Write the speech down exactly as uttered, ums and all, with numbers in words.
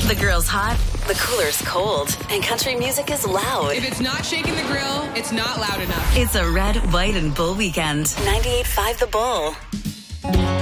The girl's hot, the cooler's cold, and country music is loud. If it's not shaking the grill, it's not loud enough. It's a red, white, and bull weekend. ninety-eight point five The Bull.